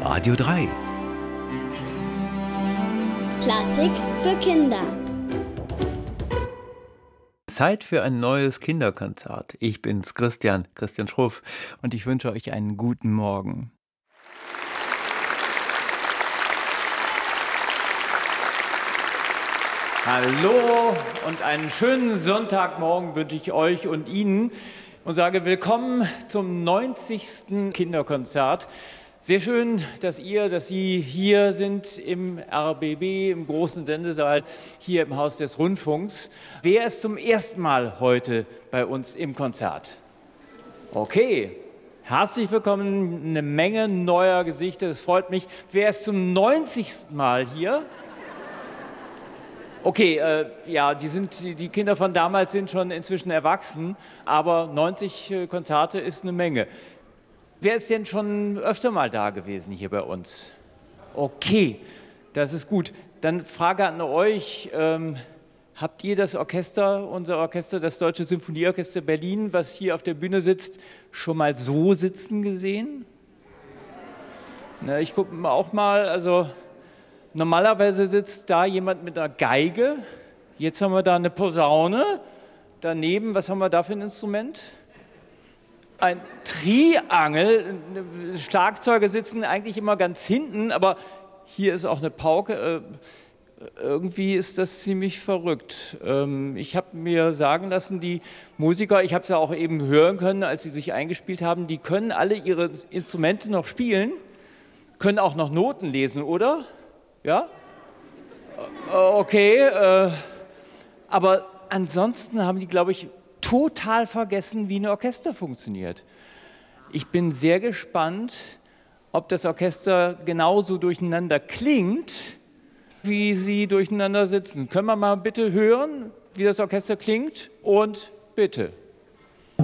Radio 3. Klassik für Kinder. Zeit für ein neues Kinderkonzert. Ich bin's, Christian Schruff, und ich wünsche euch einen guten Morgen. Hallo und einen schönen Sonntagmorgen wünsche ich euch und Ihnen und sage willkommen zum 90. Kinderkonzert. Sehr schön, dass Sie hier sind im RBB, im großen Sendesaal, hier im Haus des Rundfunks. Wer ist zum ersten Mal heute bei uns im Konzert? Okay, herzlich willkommen, eine Menge neuer Gesichter, das freut mich. Wer ist zum 90. Mal hier? Okay, die Kinder von damals sind schon inzwischen erwachsen, aber 90 Konzerte ist eine Menge. Wer ist denn schon öfter mal da gewesen hier bei uns? Okay, das ist gut. Dann Frage an euch, habt ihr das Orchester, unser Orchester, das Deutsche Symphonieorchester Berlin, was hier auf der Bühne sitzt, schon mal so sitzen gesehen? Na, ich gucke auch mal, also normalerweise sitzt da jemand mit einer Geige, jetzt haben wir da eine Posaune, daneben, was haben wir da für ein Instrument? Ein Triangel, Schlagzeuger sitzen eigentlich immer ganz hinten, aber hier ist auch eine Pauke. Irgendwie ist das ziemlich verrückt. Ich habe mir sagen lassen, die Musiker, ich habe es ja auch eben hören können, als sie sich eingespielt haben, die können alle ihre Instrumente noch spielen, können auch noch Noten lesen, oder? Ja? Okay, aber ansonsten haben die, glaube ich, total vergessen, wie ein Orchester funktioniert. Ich bin sehr gespannt, ob das Orchester genauso durcheinander klingt, wie sie durcheinander sitzen. Können wir mal bitte hören, wie das Orchester klingt? Und bitte.